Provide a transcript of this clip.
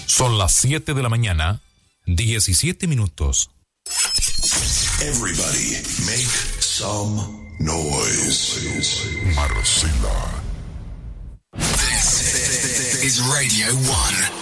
Son las 7 de la mañana, 17 minutos. Everybody make some noise. Marcela. This is Radio 1.